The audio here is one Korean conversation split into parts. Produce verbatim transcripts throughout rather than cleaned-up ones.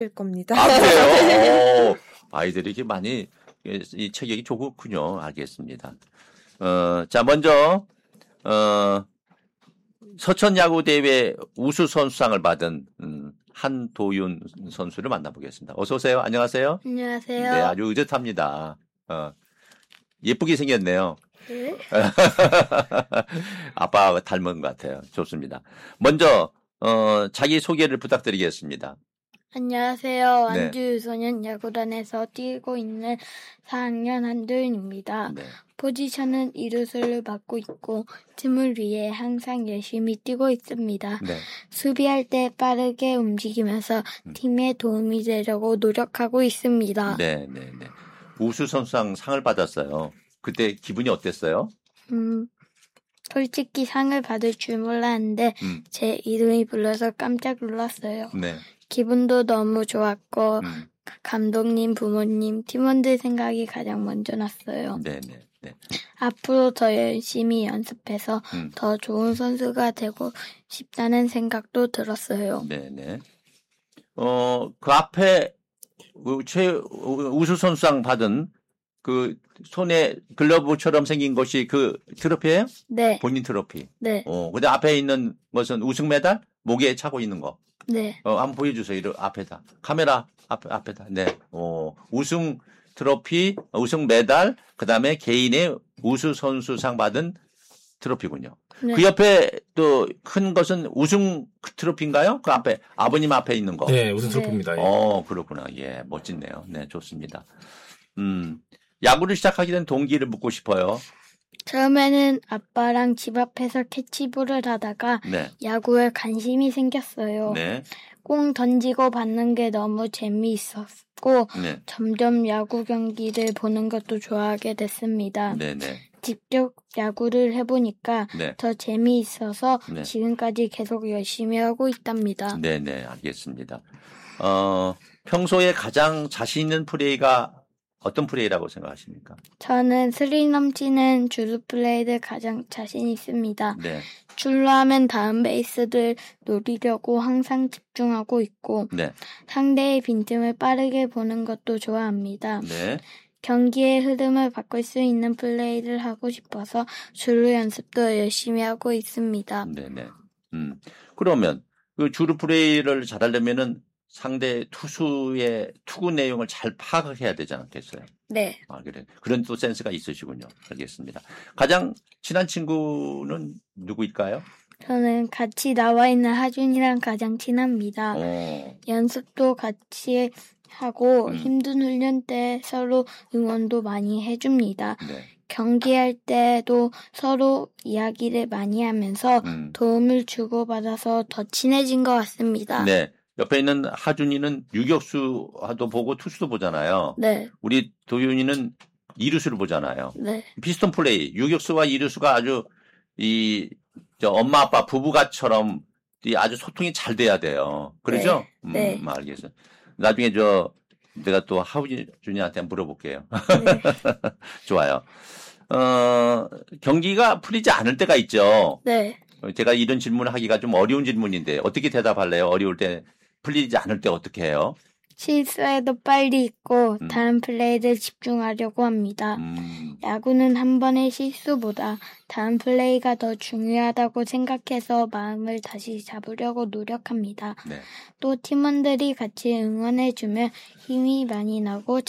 겁니다. 아, 그래요? 오, 아이들이 이렇게 많이 이 체격이 좋군요. 알겠습니다. 어, 자, 먼저 어, 서천야구대회 우수선수상을 받은 음, 한도윤 선수를 만나보겠습니다. 어서 오세요. 안녕하세요. 안녕하세요. 네, 아주 의젓합니다. 어, 예쁘게 생겼네요. 네? 아빠 닮은 것 같아요. 좋습니다. 먼저 어, 자기 소개를 부탁드리겠습니다. 안녕하세요. 네. 안주 유소년 야구단에서 뛰고 있는 사 학년 한도윤입니다. 네. 포지션은 이루수를 맡고 있고 팀을 위해 항상 열심히 뛰고 있습니다. 네. 수비할 때 빠르게 움직이면서 팀에 도움이 되려고 노력하고 있습니다. 네, 네, 네. 우수선수상 상을 받았어요. 그때 기분이 어땠어요? 음, 솔직히 상을 받을 줄 몰랐는데 음. 제 이름이 불러서 깜짝 놀랐어요. 네. 기분도 너무 좋았고 음. 감독님, 부모님, 팀원들 생각이 가장 먼저 났어요. 네, 네, 네. 앞으로 더 열심히 연습해서 음. 더 좋은 선수가 되고 싶다는 생각도 들었어요. 네, 네. 어, 그 앞에 그 최 우수선수상 받은 그 손에 글러브처럼 생긴 것이 그 트로피예요? 네, 본인 트로피. 네, 어, 근데 앞에 있는 것은 우승 메달? 목에 차고 있는 거. 네. 어, 한번 보여주세요. 이런 앞에다. 카메라 앞, 앞에다. 네. 어, 우승 트로피, 우승 메달, 그 다음에 개인의 우수선수상 받은 트로피군요. 네. 그 옆에 또 큰 것은 우승 트로피인가요? 그 앞에, 아버님 앞에 있는 거. 네, 우승 네. 트로피입니다. 예. 어, 그렇구나. 예, 멋진네요. 네, 좋습니다. 음, 야구를 시작하게 된 동기를 묻고 싶어요. 처음에는 아빠랑 집 앞에서 캐치볼을 하다가 네. 야구에 관심이 생겼어요. 네. 공 던지고 받는 게 너무 재미있었고 네. 점점 야구 경기를 보는 것도 좋아하게 됐습니다. 네, 네. 직접 야구를 해보니까 네. 더 재미있어서 네. 지금까지 계속 열심히 하고 있답니다. 네, 네, 알겠습니다. 어, 평소에 가장 자신 있는 플레이가 어떤 플레이라고 생각하십니까? 저는 스릴 넘치는 주루 플레이를 가장 자신 있습니다. 네. 줄로 하면 다음 베이스를 노리려고 항상 집중하고 있고 네. 상대의 빈틈을 빠르게 보는 것도 좋아합니다. 네. 경기의 흐름을 바꿀 수 있는 플레이를 하고 싶어서 줄로 연습도 열심히 하고 있습니다. 네, 네. 음. 그러면 그 주루 플레이를 잘하려면은 상대 투수의 투구 내용을 잘 파악해야 되지 않겠어요? 네. 아, 그래. 그런 또 센스가 있으시군요. 알겠습니다. 가장 친한 친구는 누구일까요? 저는 같이 나와 있는 하준이랑 가장 친합니다. 어, 연습도 같이 하고 음. 힘든 훈련 때 서로 응원도 많이 해줍니다. 네. 경기할 때도 서로 이야기를 많이 하면서 음. 도움을 주고받아서 더 친해진 것 같습니다. 네. 옆에 있는 하준이는 유격수도 보고 투수도 보잖아요. 네, 우리 도윤이는 이루수를 보잖아요. 네, 피스톤 플레이, 유격수와 이루수가 아주 이 저 엄마 아빠 부부가처럼 이 아주 소통이 잘 돼야 돼요. 그러죠? 네, 네. 음, 알겠어요. 나중에 저 내가 또 하준이한테 물어볼게요. 네. 좋아요. 어, 경기가 풀리지 않을 때가 있죠. 네. 제가 이런 질문을 하기가 좀 어려운 질문인데 어떻게 대답할래요? 어려울 때 풀리지 않을 때 어떻게 해요? 실수해도 빨리 잊고 음. 다음 플레이를 집중하려고 합니다. 음, 야구는 한 번의 실수보다 다음 플레이가 더 중요하다고 생각해서 마음을 다시 잡으려고 노력합니다. 네. 또 팀원들이 같이 응원해주면 힘이 많이 나고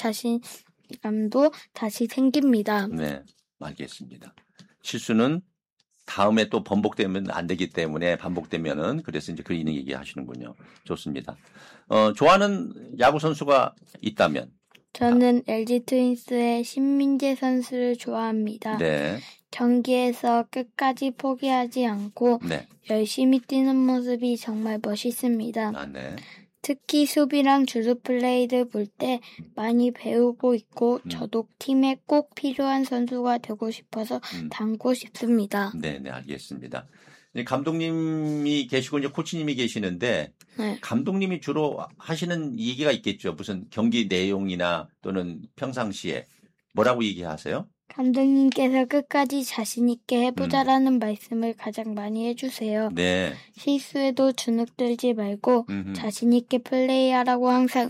자신감도 다시 생깁니다. 네, 알겠습니다. 실수는 다음에 또 번복되면 안 되기 때문에 반복되면은 그래서 이제 그 이런 얘기 하시는군요. 좋습니다. 어, 좋아하는 야구 선수가 있다면? 저는 엘지 트윈스의 신민재 선수를 좋아합니다. 네, 경기에서 끝까지 포기하지 않고 네, 열심히 뛰는 모습이 정말 멋있습니다. 아, 네. 특히 수비랑 주루 플레이를 볼 때 많이 배우고 있고 음. 저도 팀에 꼭 필요한 선수가 되고 싶어서 음. 닮고 싶습니다. 네, 네, 알겠습니다. 이제 감독님이 계시고 이제 코치님이 계시는데 네. 감독님이 주로 하시는 얘기가 있겠죠. 무슨 경기 내용이나 또는 평상시에 뭐라고 얘기하세요? 감독님께서 끝까지 자신 있게 해보자라는 음. 말씀을 가장 많이 해주세요. 네. 실수에도 주눅들지 말고 음흠. 자신 있게 플레이하라고 항상